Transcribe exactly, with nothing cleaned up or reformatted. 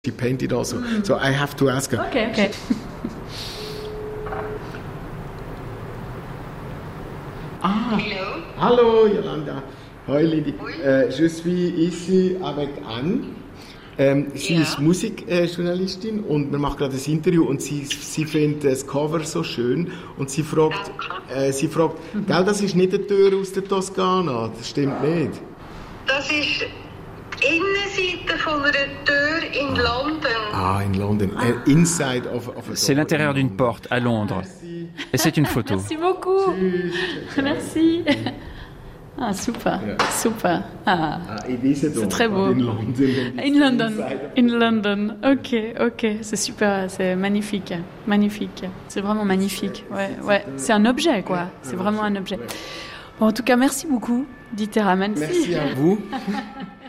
She painted also, mm. so I have to ask her. Okay, okay. Ah, Hello. Hallo Yolanda. Hoi Lydie. Oui. Euh, je suis ici avec Anne. Ähm, sie Ja. ist Musikjournalistin und wir machen gerade ein Interview und sie, sie findet das Cover so schön und sie fragt, äh, sie fragt, mhm. gell, das ist nicht eine Tür aus der Toskana, das stimmt nicht. Das ist die Innenseite von einer Tür in London. Ah, in London. Ah. Inside of, of a C'est l'intérieur d'une porte à Londres. Et c'est une photo. Merci beaucoup. Merci. Ah, super, super. Ah, c'est très beau. In London. In London. Ok, ok. C'est super, c'est magnifique, magnifique. C'est vraiment magnifique. Ouais, ouais. C'est un objet, quoi. C'est vraiment un objet. Bon, en tout cas, merci beaucoup, Dithera. Merci. Merci à vous.